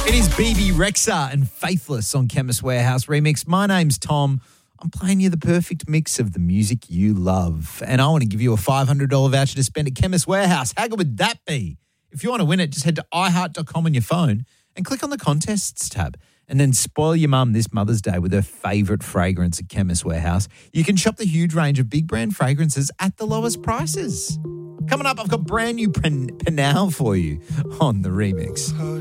It is BB Rexa and Faithless on Chemist Warehouse Remix. My name's Tom. I'm playing you the perfect mix of the music you love. And I want to give you a $500 voucher to spend at Chemist Warehouse. How good would that be? If you want to win it, just head to iHeart.com on your phone and click on the contests tab. And then spoil your mum this Mother's Day with her favourite fragrance at Chemist Warehouse. You can shop the huge range of big brand fragrances at the lowest prices. Coming up, I've got brand new Penal for you on the remix.